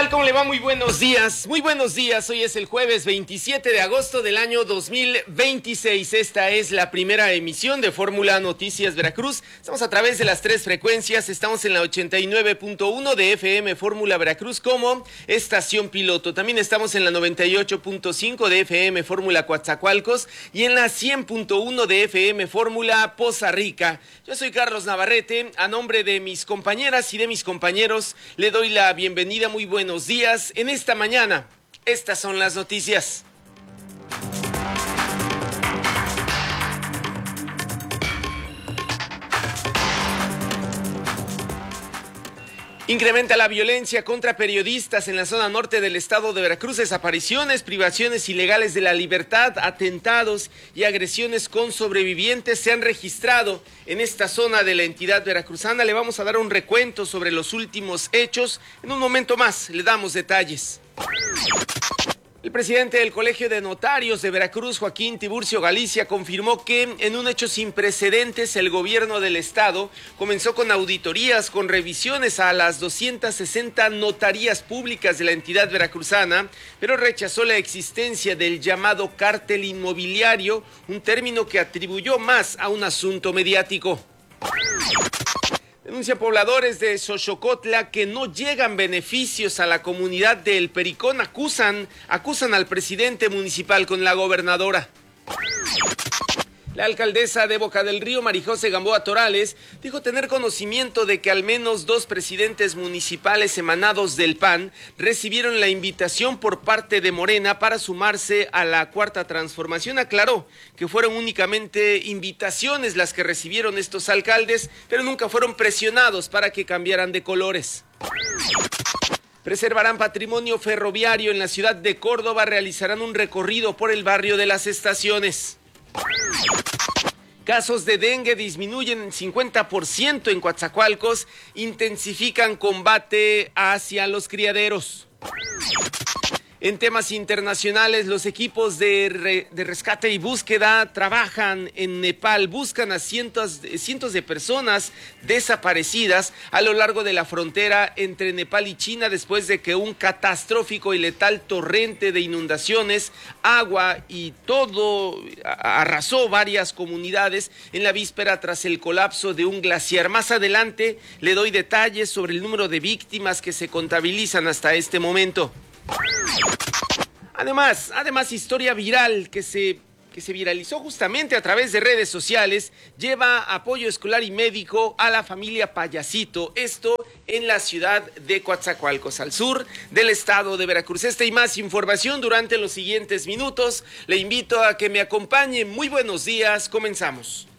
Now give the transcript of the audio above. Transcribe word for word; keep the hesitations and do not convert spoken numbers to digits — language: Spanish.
tal? ¿Cómo le va? Muy buenos días, muy buenos días. Hoy es el jueves veintisiete de agosto del año dos mil veintiséis. Esta es la primera emisión de Fórmula Noticias Veracruz. Estamos a través de las tres frecuencias. Estamos en la ochenta y nueve punto uno de F M Fórmula Veracruz como estación piloto. También estamos en la noventa y ocho punto cinco de F M Fórmula Coatzacoalcos y en la cien punto uno de F M Fórmula Poza Rica. Yo soy Carlos Navarrete. A nombre de mis compañeras y de mis compañeros le doy la bienvenida. Muy buenos días. En esta mañana, estas son las noticias. Incrementa la violencia contra periodistas en la zona norte del estado de Veracruz. Desapariciones, privaciones ilegales de la libertad, atentados y agresiones con sobrevivientes se han registrado en esta zona de la entidad veracruzana. Le vamos a dar un recuento sobre los últimos hechos. En un momento más le damos detalles. El presidente del Colegio de Notarios de Veracruz, Joaquín Tiburcio Galicia, confirmó que en un hecho sin precedentes el gobierno del estado comenzó con auditorías, con revisiones a las doscientas sesenta notarías públicas de la entidad veracruzana, pero rechazó la existencia del llamado cártel inmobiliario, un término que atribuyó más a un asunto mediático. Denuncia pobladores de Xochocotla que no llegan beneficios a la comunidad de El Pericón. Acusan, acusan al presidente municipal con la gobernadora. La alcaldesa de Boca del Río, Marijose Gamboa Torales, dijo tener conocimiento de que al menos dos presidentes municipales emanados del P A N recibieron la invitación por parte de Morena para sumarse a la Cuarta Transformación. Aclaró que fueron únicamente invitaciones las que recibieron estos alcaldes, pero nunca fueron presionados para que cambiaran de colores. Preservarán patrimonio ferroviario en la ciudad de Córdoba, realizarán un recorrido por el barrio de las Estaciones. Casos de dengue disminuyen en cincuenta por ciento en Coatzacoalcos, intensifican combate hacia los criaderos. En temas internacionales, los equipos de, re, de rescate y búsqueda trabajan en Nepal, buscan a cientos, cientos de personas desaparecidas a lo largo de la frontera entre Nepal y China después de que un catastrófico y letal torrente de inundaciones, agua y todo arrasó varias comunidades en la víspera tras el colapso de un glaciar. Más adelante le doy detalles sobre el número de víctimas que se contabilizan hasta este momento. Además, además, historia viral que se, que se viralizó justamente a través de redes sociales, lleva apoyo escolar y médico a la familia Payasito, esto en la ciudad de Coatzacoalcos, al sur del estado de Veracruz. Esta y más información durante los siguientes minutos. Le invito a que me acompañe. Muy buenos días, comenzamos.